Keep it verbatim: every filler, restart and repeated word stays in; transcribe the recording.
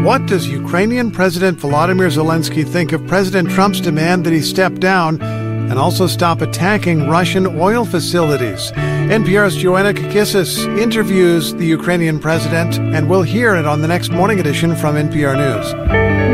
What does Ukrainian President Volodymyr Zelensky think of President Trump's demand that he step down and also stop attacking Russian oil facilities? N P R's Joanna Kakissis interviews the Ukrainian president, and we'll hear it on the next Morning Edition from N P R News.